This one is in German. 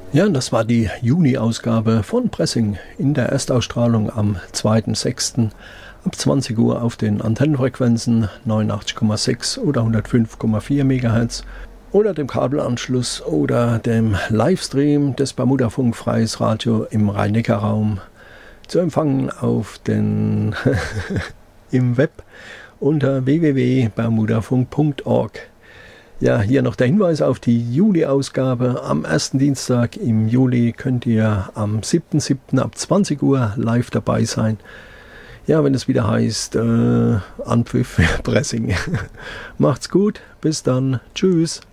Ja, und das war die Juni-Ausgabe von Pressing in der Erstausstrahlung am 2.6. ab 20 Uhr auf den Antennenfrequenzen 89,6 oder 105,4 MHz oder dem Kabelanschluss oder dem Livestream des Bermudafunk Freies Radio im Rhein-Neckar-Raum zu empfangen auf den im Web unter www.bermudafunk.org. Ja, hier noch der Hinweis auf die Juli-Ausgabe. Am ersten Dienstag im Juli könnt ihr am 7.7. ab 20 Uhr live dabei sein. Ja, wenn es wieder heißt, Anpfiff Pressing. Macht's gut, bis dann, tschüss.